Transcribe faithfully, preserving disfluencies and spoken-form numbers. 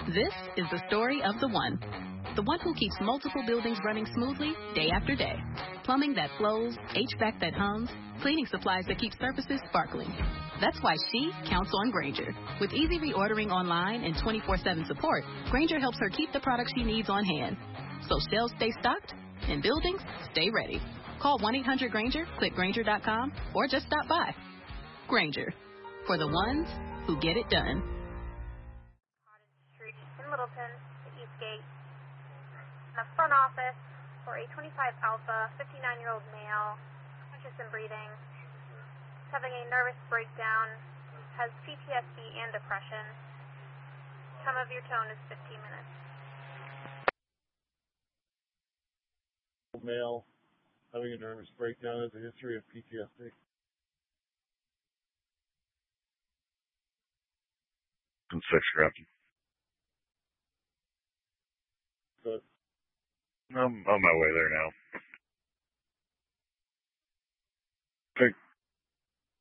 This is the story of the one. The one who keeps multiple buildings running smoothly day after day. Plumbing that flows, H V A C that hums, cleaning supplies that keep surfaces sparkling. That's why she counts on Grainger. With easy reordering online and twenty-four seven support, Grainger helps her keep the products she needs on hand. So shelves stay stocked and buildings stay ready. Call one eight hundred Grainger, click Grainger dot com, or just stop by. Grainger, for the ones who get it done. Street in Littleton, the Eastgate. The front office for a twenty-five alpha, fifty-nine-year-old male, conscious and breathing, having a nervous breakdown, has P T S D and depression. Time of your tone is fifteen minutes. Male having a nervous breakdown has a history of P T S D. Six, Captain. Good. I'm on my way there now.